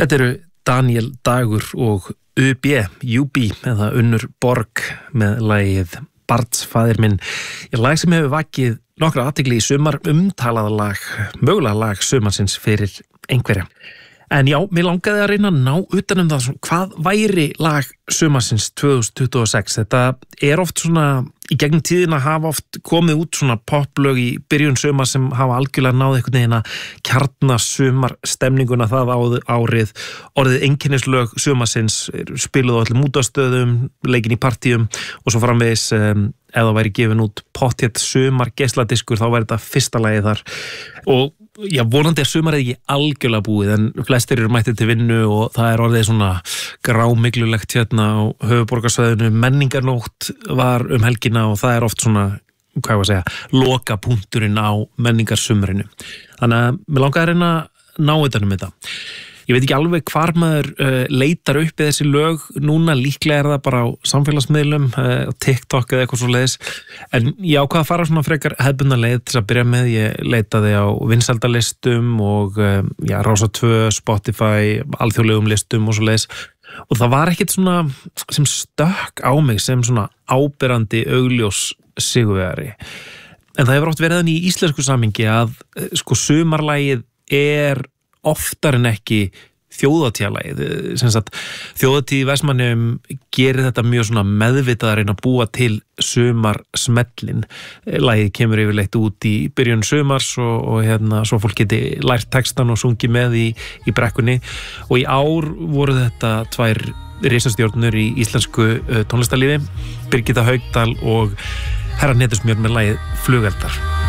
Þetta eru Daniel Dagur og UB eða Unnur Borg með lagið Barnsfaðir minn. Lag sem hefur vakið nokkra athygli í sumar, umtalað lag, mögulega lag sumarsins fyrir einhverja. En já, mér langaði að reyna að ná utan það, hvað væri lag sumarsins 2026. Þetta oft svona, í gegnum tíðina hafa oft komið út svona poplög í byrjun sumar sem hafa algjörlega náð einhvern veginn að kjarna sumarstemninguna það árið. Orðið einkennislög sumarsins spiluð á öllum útastöðum, leikin í partíum og svo framvegis ef það væri gefin út pottþétt sumar geisladiskur þá væri þetta fyrsta lagið þar. Og já, vonandi sumarið ekki algjörlega búið en flestir eru mættið til vinnu og það orðið svona grámiglulegt hérna á höfuðborgarsvæðinu. Menningarnótt var helgina og það oft svona, hvað ég að segja, lokapunkturinn á menningarsumrinu. Þannig að mér langaði að reyna að ná utan þetta. Ég veit ekki alveg hvar maður leitar upp í þessi lög núna, líklega það bara á samfélagsmiðlum, TikTok eða eitthvað svoleiðis, en ég ákvað að fara svona frekar hefðbundna leið til að byrja með. Ég leitaði á vinsældalistum og Rása 2, Spotify, alþjóðlegum listum og svoleiðis og það var ekkert svona sem stökk á mig sem svona áberandi augljós sigurvegari. En það hefur oft verið þannig í íslensku samhengi að sumarlagið oftar en ekki þjóðhátíðalagið. Þjóðhátíð í Vestmannaeyjum gerir þetta mjög svona meðvitað að reyna að búa til sumarsmellin. Lagið kemur yfirleitt út í byrjun sumars og svo fólk geti lært textan og sungið með í brekkunni. Og í ár voru þetta tvær risastjörnur í íslensku tónlistarlífi, Birgitta Haukdal og Herra Hnetusmjörn með lagið Flugeldar.